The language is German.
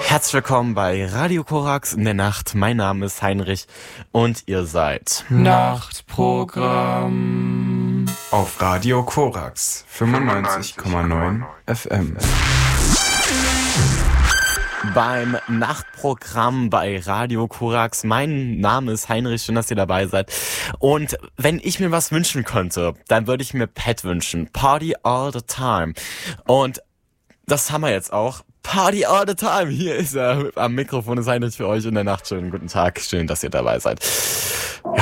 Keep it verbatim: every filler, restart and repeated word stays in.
Herzlich willkommen bei Radio Korax in der Nacht. Mein Name ist Heinrich und ihr seid Nachtprogramm auf Radio Korax fünfundneunzig Komma neun F M. beim Nachtprogramm bei Radio Korax. Mein Name ist Heinrich, schön, dass ihr dabei seid. Und wenn ich mir was wünschen könnte, dann würde ich mir Pat wünschen. Party all the time. Und das haben wir jetzt auch. Party all the time. Hier ist er. Am Mikrofon ist Heinrich für euch in der Nacht. Schönen guten Tag. Schön, dass ihr dabei seid.